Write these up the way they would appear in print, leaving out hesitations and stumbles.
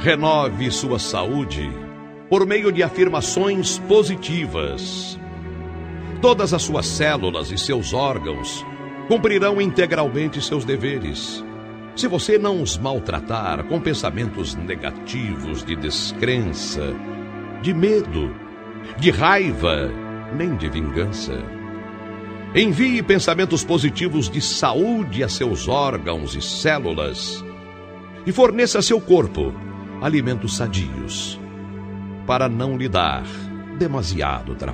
Renove sua saúde por meio de afirmações positivas. Todas as suas células e seus órgãos cumprirão integralmente seus deveres, se você não os maltratar com pensamentos negativos de descrença, de medo, de raiva, nem de vingança. Envie pensamentos positivos de saúde a seus órgãos e células e forneça a seu corpo alimentos sadios, para não lhe dar demasiado trabalho.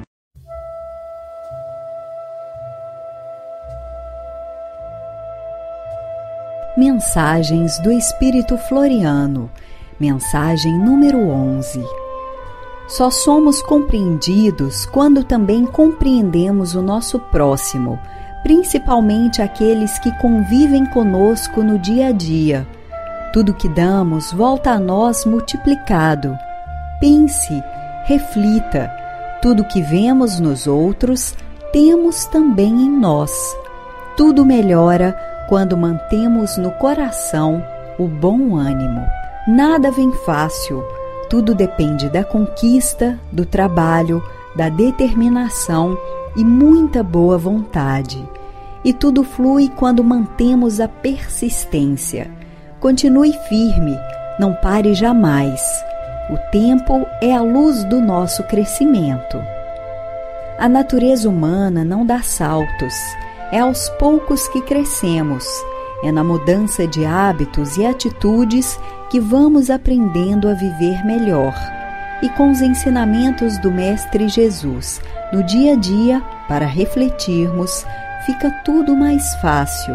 Mensagens do Espírito Floriano, mensagem número 11. Só somos compreendidos quando também compreendemos o nosso próximo, principalmente aqueles que convivem conosco no dia a dia. Tudo que damos volta a nós multiplicado. Pense, reflita. Tudo que vemos nos outros, temos também em nós. Tudo melhora quando mantemos no coração o bom ânimo. Nada vem fácil, tudo depende da conquista, do trabalho, da determinação e muita boa vontade. E tudo flui quando mantemos a persistência. Continue firme, não pare jamais. O tempo é a luz do nosso crescimento. A natureza humana não dá saltos. É aos poucos que crescemos. É na mudança de hábitos e atitudes que vamos aprendendo a viver melhor. E com os ensinamentos do Mestre Jesus, no dia a dia, para refletirmos, fica tudo mais fácil.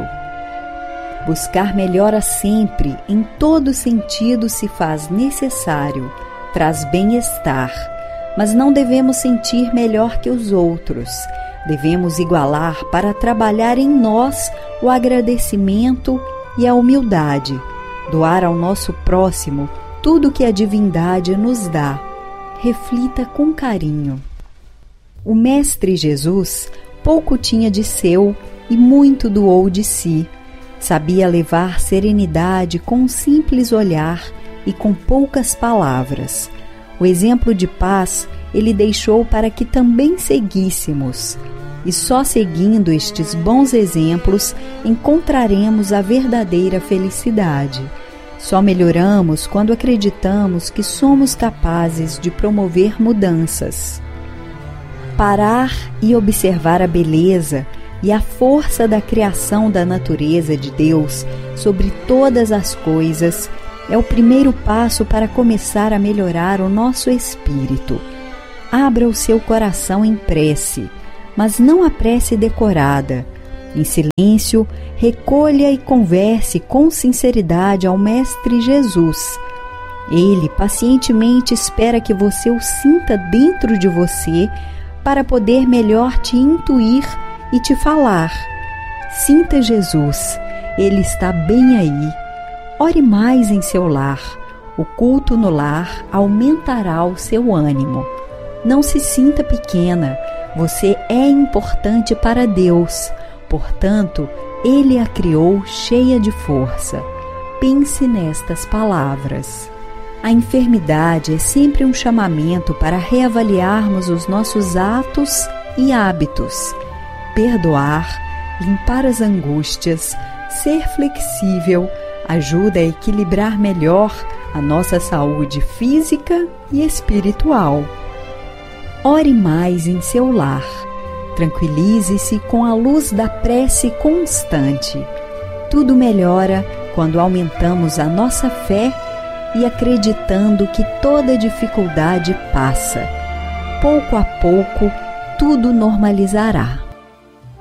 Buscar melhora sempre, em todo sentido se faz necessário, traz bem-estar, mas não devemos sentir melhor que os outros. Devemos igualar para trabalhar em nós o agradecimento e a humildade, doar ao nosso próximo tudo que a divindade nos dá. Reflita com carinho. O Mestre Jesus pouco tinha de seu e muito doou de si. Sabia levar serenidade com um simples olhar e com poucas palavras. O exemplo de paz ele deixou para que também seguíssemos. E só seguindo estes bons exemplos encontraremos a verdadeira felicidade. Só melhoramos quando acreditamos que somos capazes de promover mudanças. Parar e observar a beleza e a força da criação da natureza de Deus sobre todas as coisas é o primeiro passo para começar a melhorar o nosso espírito. Abra o seu coração em prece, mas não a prece decorada. Em silêncio, recolha e converse com sinceridade ao Mestre Jesus. Ele pacientemente espera que você o sinta dentro de você para poder melhor te intuir e te falar. Sinta Jesus, Ele está bem aí. Ore mais em seu lar. O culto no lar aumentará o seu ânimo. Não se sinta pequena. Você é importante para Deus, portanto, Ele a criou cheia de força. Pense nestas palavras. A enfermidade é sempre um chamamento para reavaliarmos os nossos atos e hábitos. Perdoar, limpar as angústias, ser flexível, ajuda a equilibrar melhor a nossa saúde física e espiritual. Ore mais em seu lar. Tranquilize-se com a luz da prece constante. Tudo melhora quando aumentamos a nossa fé e acreditando que toda dificuldade passa. Pouco a pouco, tudo normalizará.